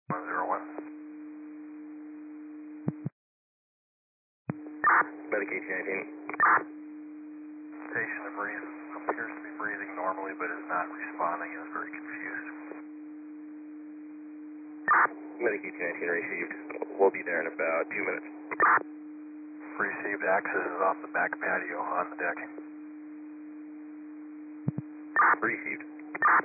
101. Medication 19. Patient appears to be breathing normally but is not responding and is very confused. Medication 19 received. We'll be there in about 2 minutes. Received. Access is off the back patio on the deck. Received.